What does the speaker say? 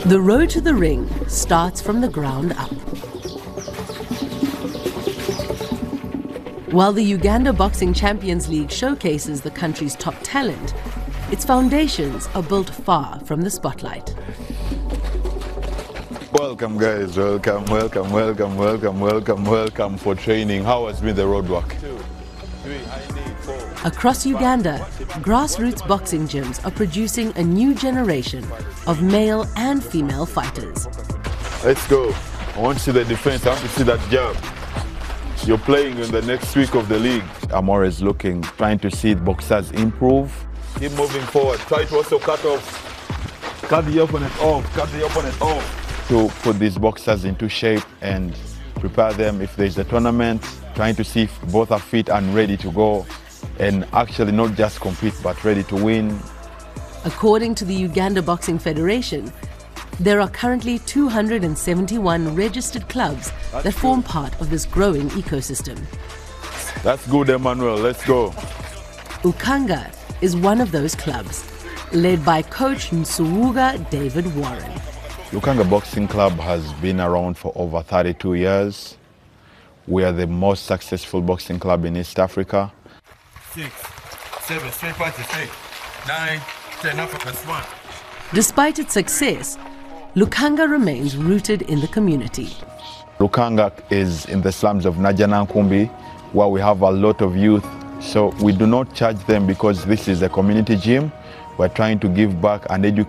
The road to the ring starts from the ground up. While the Uganda Boxing Champions League showcases the country's top talent, its foundations are built far from the spotlight. Welcome guys, welcome for training. How has been the road work? 2, 3, I need 4. Across Uganda, grassroots boxing gyms are producing a new generation of male and female fighters. Let's go. I want to see the defense, I want to see that jab. You're playing in the next week of the league. I'm always looking, trying to see boxers improve. Keep moving forward, try to also cut the opponent off, to put these boxers into shape and prepare them if there's a tournament, trying to see if both are fit and ready to go, and actually not just compete but ready to win. According to the Uganda Boxing Federation, there are currently 271 registered clubs that form part of this growing ecosystem. That's good, Emmanuel, let's go. Lukanga is one of those clubs, led by coach Nsuwuga David Warren. Lukanga Boxing Club has been around for over 32 years. We are the most successful boxing club in East Africa. 6, 7, straight punches, 8, 9, 10, Africa's one. Despite its success, Lukanga remains rooted in the community. Lukanga is in the slums of Najjanankumbi, where we have a lot of youth. So we do not charge them because this is a community gym. We're trying to give back and educate